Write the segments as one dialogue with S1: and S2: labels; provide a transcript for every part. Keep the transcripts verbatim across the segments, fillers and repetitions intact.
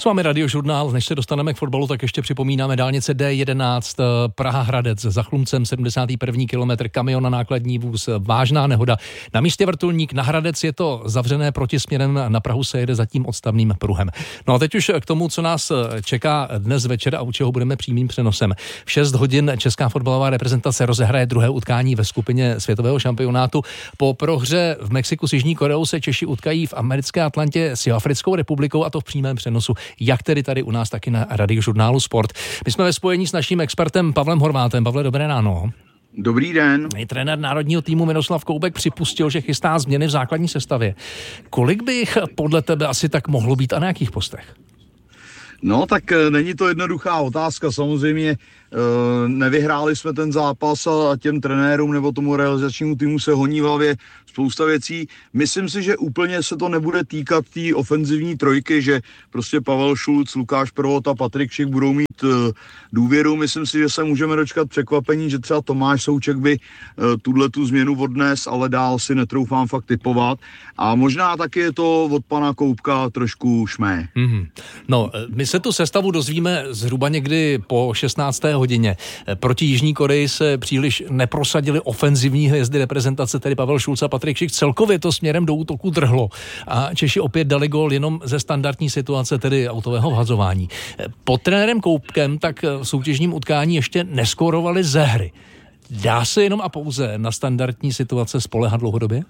S1: vámi Radiožurnál. Než se dostaneme k fotbalu, tak ještě připomínáme dálnice D jedenáct Praha-Hradec. Za Chlumcem sedmdesátý první kilometr, kamion a nákladní vůz, vážná nehoda. Na místě vrtulník, na Hradec je to zavřené protisměrem, na Prahu se jede zatím odstavným pruhem. No a teď už k tomu, co nás čeká dnes večer a u čeho budeme přímým přenosem. V šest hodin česká fotbalová reprezentace rozehraje druhé utkání ve skupině světového šampionátu. Po prohře v Mexiku s Jižní Koreou se Češi utkají v americké Atlantě s Jihoafrickou republikou, a to v přímém přenosu, jak tedy tady u nás, taky na Radiožurnálu Sport. My jsme ve spojení s naším expertem Pavlem Horvátem. Pavle, dobré ráno.
S2: Dobrý den.
S1: Trenér národního týmu Miroslav Koubek připustil, že chystá změny v základní sestavě. Kolik by jich podle tebe asi tak mohlo být a na jakých postech?
S2: No tak není to jednoduchá otázka, samozřejmě nevyhráli jsme ten zápas a těm trenérům nebo tomu realizačnímu týmu se honí v hlavě spousta věcí. Myslím si, že úplně se to nebude týkat té tý ofenzivní trojky, že prostě Pavel Šulc, Lukáš Prvot a Patrik Šik budou mít důvěru. Myslím si, že se můžeme dočkat překvapení, že třeba Tomáš Souček by tuhle tu změnu odnes, ale dál si netroufám fakt tipovat. A možná taky je to od pana Koubka trošku šmé.
S1: Mm-hmm. No, my se tu sestavu dozvíme zhruba někdy po šestnácté hodině. Proti Jižní Koreji se příliš neprosadili ofenzivní hvězdy reprezentace, tedy Pavel Šulc a Patrik Šik. Celkově to směrem do útoku drhlo a Češi opět dali gól jenom ze standardní situace, tedy autového vhazování. Pod trenérem Koubkem tak v soutěžním utkání ještě neskorovali ze hry. Dá se jenom a pouze na standardní situace spoléhat dlouhodobě?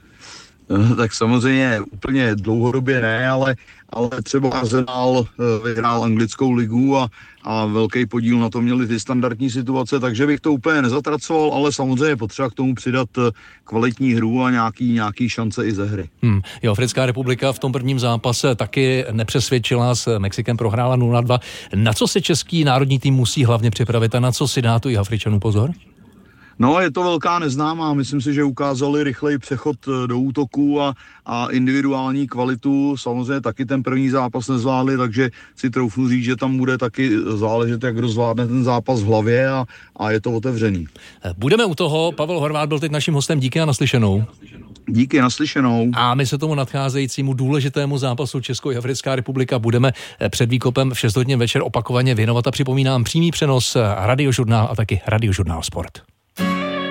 S2: Tak samozřejmě úplně dlouhodobě ne, ale, ale třeba Arsenal vyhrál anglickou ligu a, a velký podíl na to měli ty standardní situace, takže bych to úplně nezatracoval, ale samozřejmě potřeba k tomu přidat kvalitní hru a nějaký, nějaký šance i ze hry.
S1: Hmm. Jihoafrická republika v tom prvním zápase taky nepřesvědčila, s Mexikem prohrála nula dva. Na co se český národní tým musí hlavně připravit a na co si dá tu Jihoafričanů pozor?
S2: No, je to velká neznámá. Myslím si, že ukázali rychlej přechod do útoku a, a individuální kvalitu. Samozřejmě taky ten první zápas nezvládli, takže si troufnu říct, že tam bude taky záležet, jak rozvládne ten zápas v hlavě a, a je to otevřený.
S1: Budeme u toho. Pavel Horvát byl teď naším hostem. Díky a naslyšenou.
S2: Díky, naslyšenou.
S1: A my se tomu nadcházejícímu důležitému zápasu Česko-Jihoafrická republika budeme před výkopem v šest hodin večer opakovaně věnovat a připomínám přímý přenos Radiožurnál a taky Radiožurnál Sport.